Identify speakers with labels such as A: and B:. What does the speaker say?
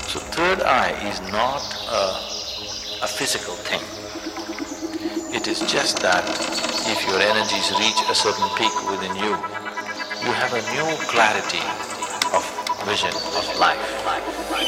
A: So third eye is not a physical thing. It is just that if your energies reach a certain peak within you, you have a new clarity of vision of life.